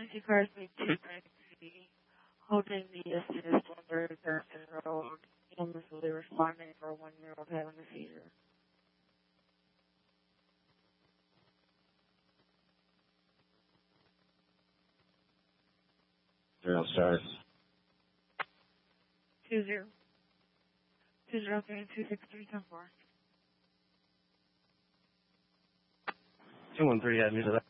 emergency cars need to be holding the assist under Harrison Road. Illness will be responding for a 1-year-old having a seizure. Zero stars. 20. 203 263 10-4. 213, yeah,